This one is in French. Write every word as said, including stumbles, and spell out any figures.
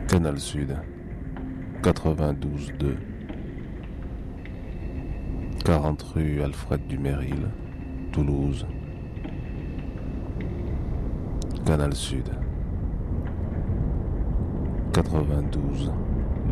Canal Sud, quatre-vingt-douze deux, quarante rue Alfred Dumeril, Toulouse. Canal Sud, quatre-vingt-douze